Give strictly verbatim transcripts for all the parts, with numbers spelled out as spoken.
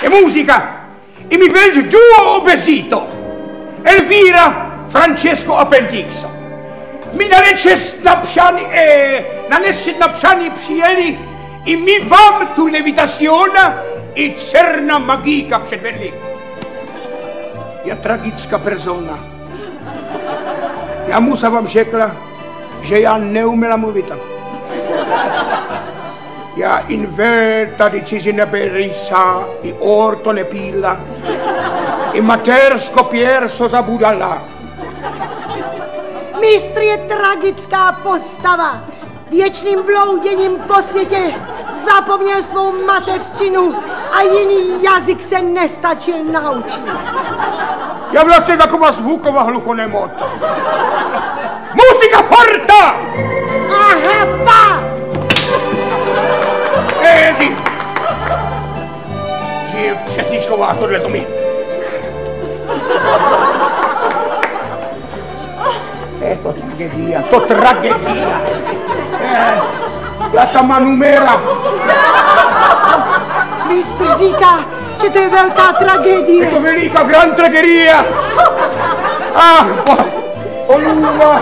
E musica. E mi vedo due obesito. Elvira, Francesco Appendixo. Mi na nečest napšani, e, na nečest napšani přijeli i mi vám tu levitaziona i černá magíka předvedli. Je tragická persona. Já musa vám řekla, že já neumela mluvit. Ja in velta di cizina berisa i orto ne pilla i matersko pierso zabudala. Mistr je tragická postava. Věčným blouděním po světě zapomněl svou mateřštinu a jiný jazyk se nestačil naučit. Já vlastně taková zvuková hluchonemota. Musika forta! Aha, pa! Ezi! Žije přesničková tohleto mi. Je to tragedia, to tragedia. Eh, já tam mám numera. Mistr říká, že to je velká tragédie. Je to veliká gran tragedia. Ach, bo, Oluva.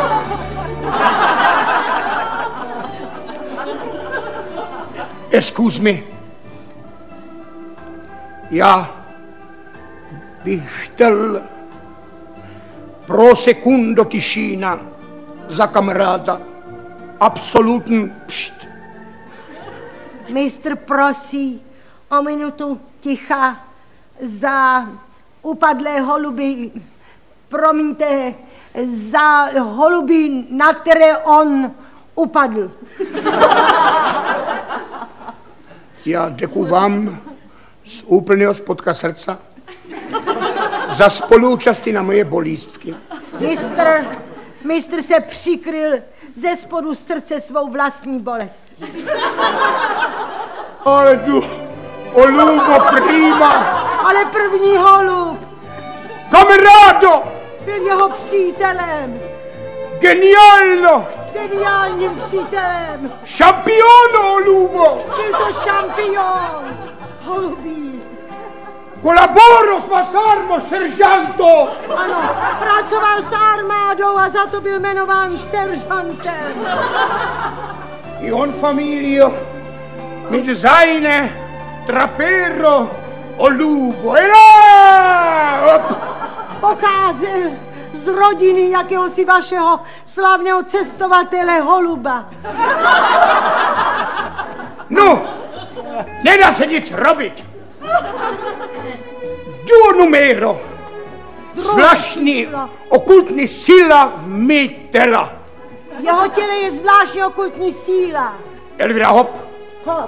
Excuse me. Já bych chtěl pro sekundo tišina za kamaráda. Absolutní pšt. Mistr prosí o minutu ticha za upadlé holuby. Promiňte, za holuby, na které on upadl. Já děkuji vám z úplného spodka srdca za spoluúčasti na moje bolístky. Mistr, mistr se přikryl ze spodu srdce svou vlastní bolestí. Ale tu, Olubo, prima. Ale první holub Kamarádo! byl jeho přítelem. Geniálno! Geniálním přítelem. Šampiono, Olubo! Byl to šampion. Holubí. Colaboro s vás armo, seržanto! Ano, pracoval s armádou a za to byl jmenován seržantem. I on familio, mit seine trapero, Olubo. Ela! Op! Pocházel z rodiny jakéhosi vašeho slavného cestovatele Holuba. No, nedá se nic robit. Duo numero. Zvláštní okultní síla v mý těla. V jeho těle je zvláštní okultní síla. Elvira, hop. Hop.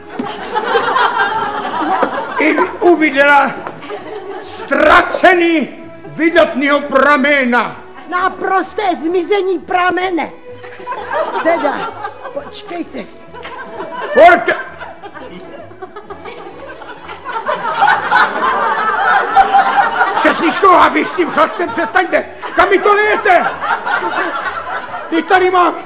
I uviděla ztracený vydatného pramena. Naprosté zmizení pramene. Teda, počkejte. Forte. Přesničková, vy s tím chlastem přestaňte. Kam mi to lijete? Ty tady mám.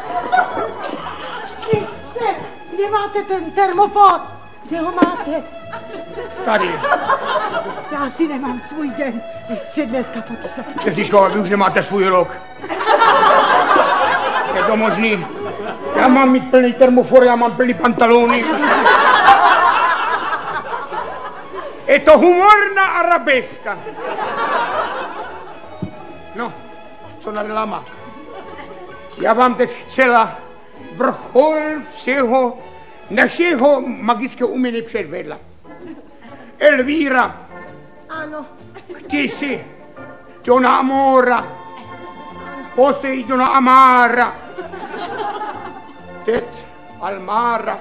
Mistře, kde máte ten termofor? Kde ho máte? Tady. Já si nemám svůj den. Mistře, dneska potřeba. Přesničková, vy už nemáte svůj rok. Je to možný? Já mám mít plný termofor, já mám plný pantalony. Je to humorná arabeska. No, co na lama. Já vám teď chcela vrchol všeho našeho magického umění předvedla. Elvira, Ano. ty jsi Donna Amora, později Donna Amara, teď Almara.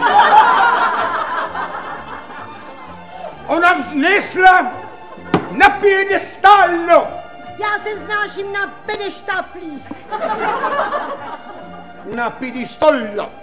Ona vznesla na piedestalno. Já se vznáším na pedeštaflí. Na piedestallo.